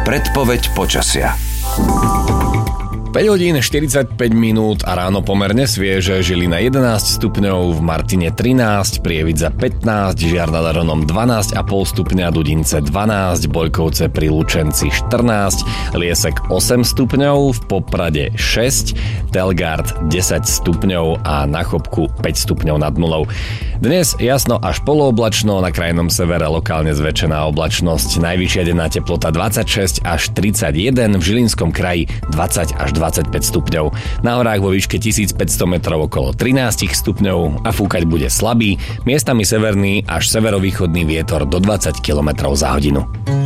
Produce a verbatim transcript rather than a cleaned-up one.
Predpoveď počasia. päť hodín štyridsaťpäť minút a ráno pomerne svieže, Žilina jedenásť stupňov, v Martine trinásť, Prievidza pätnásť, Žiar nad Hronom dvanásť a pol stupňa, Dudince dvanásť, Bojkovce pri Lučenci štrnásť, Liesek osem stupňov, v Poprade šesť, Telgard desať stupňov a na Chopku päť stupňov nad nulou. Dnes jasno až polooblačno, na krajnom severe lokálne zväčšená oblačnosť, najvyššia denná teplota dvadsaťšesť až tridsaťjeden, v Žilinskom kraji dvadsať až dvadsaťpäť stupňov. Na horách vo výške tisícpäťsto metrov okolo trinásť stupňov a fúkať bude slabý, miestami severný až severovýchodný vietor do dvadsať kilometrov za hodinu.